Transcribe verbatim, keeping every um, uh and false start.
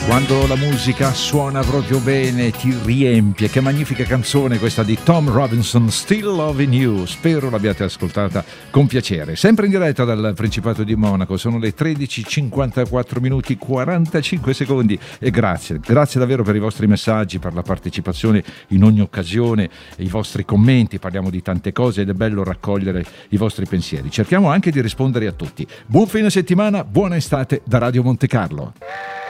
Quando la musica suona proprio bene, ti riempie. Che magnifica canzone questa di Tom Robinson, Still Loving You. Spero l'abbiate ascoltata con piacere. Sempre in diretta dal Principato di Monaco, sono le tredici e cinquantaquattro minuti quarantacinque secondi. E grazie, grazie davvero per i vostri messaggi, per la partecipazione in ogni occasione, i vostri commenti. Parliamo di tante cose ed è bello raccogliere i vostri pensieri. Cerchiamo anche di rispondere a tutti. Buon fine settimana, buona estate da Radio Monte Carlo.